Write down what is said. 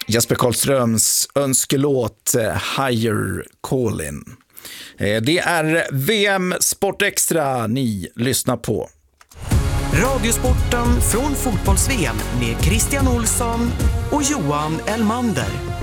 Jesper Karlströms önskelåt Higher Calling. Det är VM Sport Extra ni lyssnar på. Radiosporten från fotbolls-VM med Christian Olsson och Johan Elmander.